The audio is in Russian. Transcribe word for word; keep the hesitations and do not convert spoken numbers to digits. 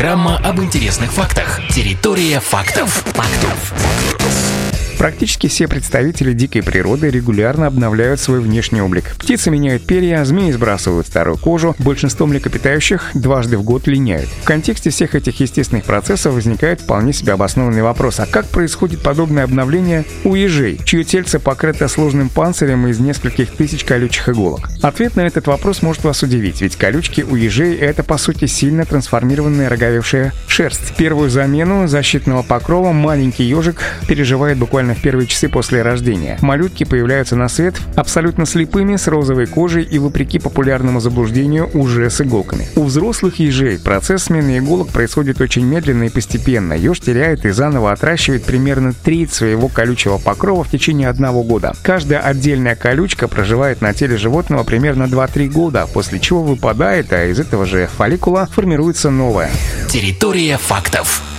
Программа об интересных фактах. Территория фактов. Фактов. Практически все представители дикой природы регулярно обновляют свой внешний облик. Птицы меняют перья, змеи сбрасывают старую кожу, большинство млекопитающих дважды в год линяют. В контексте всех этих естественных процессов возникает вполне себе обоснованный вопрос: а как происходит подобное обновление у ежей, чье тельце покрыто сложным панцирем из нескольких тысяч колючих иголок? Ответ на этот вопрос может вас удивить, ведь колючки у ежей — это, по сути, сильно трансформированная роговевшая шерсть. Первую замену защитного покрова маленький ежик переживает буквально в первые часы после рождения. Малютки появляются на свет абсолютно слепыми, с розовой кожей и, вопреки популярному заблуждению, уже с иголками. У взрослых ежей процесс смены иголок происходит очень медленно и постепенно. Еж теряет и заново отращивает примерно треть своего колючего покрова в течение одного года. Каждая отдельная колючка проживает на теле животного примерно два-три года, после чего выпадает, а из этого же фолликула формируется новая. Территория фактов.